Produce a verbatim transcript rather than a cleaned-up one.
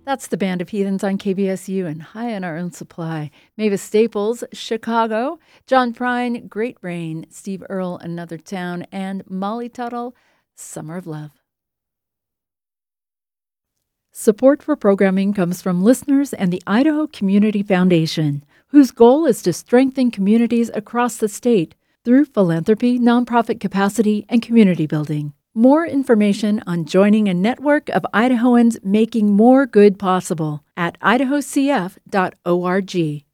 That's the Band of Heathens on K B S U and High on Our Own Supply. Mavis Staples, Chicago. John Prine, Great Rain. Steve Earle, Another Town. And Molly Tuttle, Summer of Love. Support for programming comes from listeners and the Idaho Community Foundation, whose goal is to strengthen communities across the state through philanthropy, nonprofit capacity, and community building. More information on joining a network of Idahoans making more good possible at idaho c f dot org.